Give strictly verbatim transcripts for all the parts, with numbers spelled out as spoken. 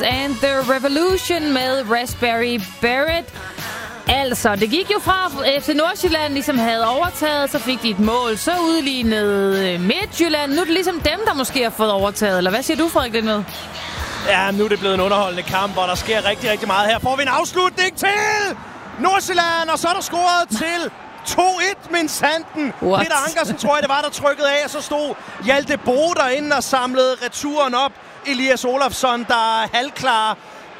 and the Revolution med Raspberry Beret. Altså, det gik jo fra F C Nordsjælland ligesom havde overtaget, så fik de et mål, så udlignede Midtjylland. Nu er det ligesom dem, der måske har fået overtaget. Eller hvad siger du, Frederik Lindved? Ja, nu er det blevet en underholdende kamp, og der sker rigtig, rigtig meget. Her får vi en afslutning til Nordsjælland, og så er der scoret til to et, min sanden. What? Peter Ankersen, tror jeg, det var, der trykkede af, og så stod Hjalte Boe derinde og samlede returen op. Elias Olafsson, der er halvklar.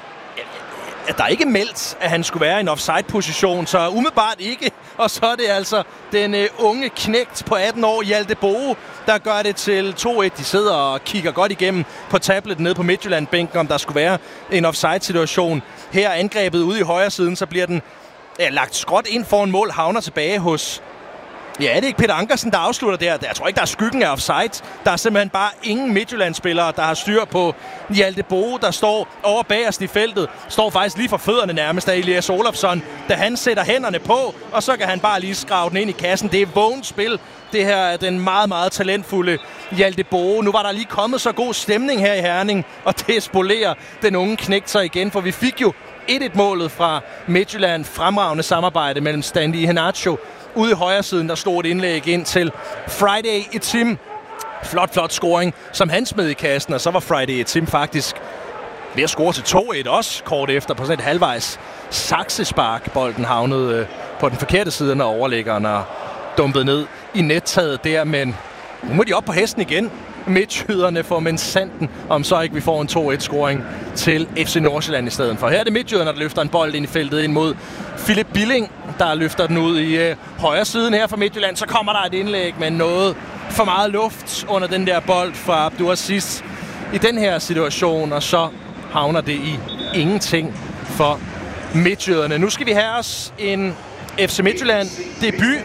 Der er ikke meldt, at han skulle være i en offside-position, så umiddelbart ikke. Og så er det altså den uh, unge knægt på atten år, Hjalte Boe, der gør det til to et. De sidder og kigger godt igennem på tablet nede på Midtjylland-bænken, om der skulle være en offside-situation. Her angrebet ude i højre siden, så bliver den ja, lagt skråt ind foran mål, havner tilbage hos... Ja, er det ikke Peter Ankersen, der afslutter der? Jeg tror ikke, der er skyggen af offside. Der er simpelthen bare ingen Midtjylland-spillere, der har styr på Hjalte Boe, der står over bagerst i feltet. Står faktisk lige for fødderne nærmest af Elias Olafsson, da han sætter hænderne på, og så kan han bare lige skrave den ind i kassen. Det er vågent spil. Det her er den meget, meget talentfulde Hjalte Boe. Nu var der lige kommet så god stemning her i Herning, og det spolerer den unge knægt sig igen, for vi fik jo et et-målet fra Midtjylland. Fremragende samarbejde mellem Stanley Iheanacho. Ude i højre siden, der stod et indlæg ind til Friday Etim. Flot, flot scoring, som han smed i kassen, og så var Friday Etim faktisk ved at score til to et også, kort efter på sådan et halvvejs saksespark. Bolden havnede øh, på den forkerte side, når overlæggeren er dumpet ned i nettaget der, men nu må de op på hesten igen. Midtjyderne får Minsanden, om så ikke vi får en to et-scoring til F C Nordsjælland i stedet for. Her er det Midtjyderne, der løfter en bold ind i feltet ind mod Philip Billing, der løfter den ud i øh, højre siden her fra Midtjylland. Så kommer der et indlæg med noget for meget luft under den der bold fra Abdou Aziz i den her situation, og så havner det i ingenting for Midtjyderne. Nu skal vi have os en F C Midtjylland debut.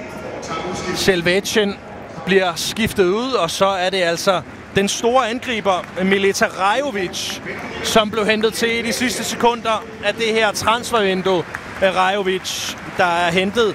Selvetjen bliver skiftet ud, og så er det altså den store angriber, Mileta Rajovic, som blev hentet til i de sidste sekunder af det her transfervindue. Rajovic, der er hentet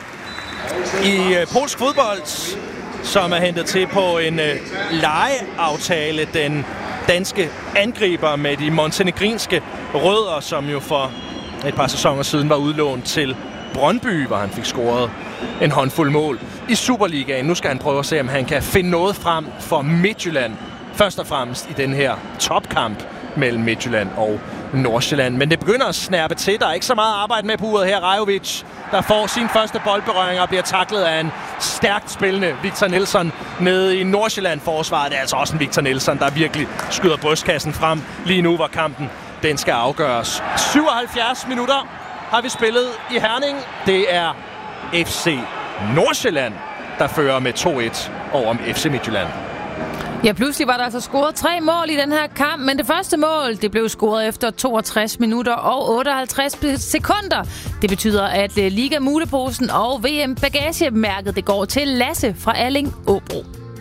i uh, polsk fodbold, som er hentet til på en uh, lejeaftale. Den danske angriber med de montenegrinske rødder, som jo for et par sæsoner siden var udlånt til Brøndby, hvor han fik scoret en håndfuld mål i Superligaen. Nu skal han prøve at se, om han kan finde noget frem for Midtjylland. Først og fremmest i den her topkamp mellem Midtjylland og Nordsjælland. Men det begynder at snærpe til. Der er ikke så meget arbejde med på uret her. Rajovic, der får sin første boldberøring og bliver taklet af en stærkt spillende Victor Nilsson nede i Nordsjælland-forsvaret. Det er altså også en Victor Nilsson, der virkelig skyder brystkassen frem lige nu, hvor kampen den skal afgøres. syvoghalvfjerds minutter har vi spillet i Herning. Det er F C Nordsjælland, der fører med to et over F C Midtjylland. Ja, pludselig var der altså scoret tre mål i den her kamp, men det første mål, det blev scoret efter toogtres minutter og otteoghalvtreds sekunder. Det betyder, at Liga Muleposen og V M Bagagemærket, det går til Lasse fra Alling Åbro.